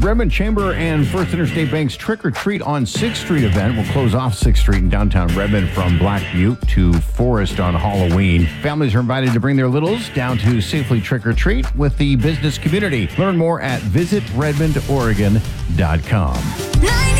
The Redmond Chamber and First Interstate Bank's Trick or Treat on 6th Street event will close off 6th Street in downtown Redmond from Black Butte to Forest on Halloween. Families are invited to bring their littles down to safely trick or treat with the business community. Learn more at visitredmondoregon.com.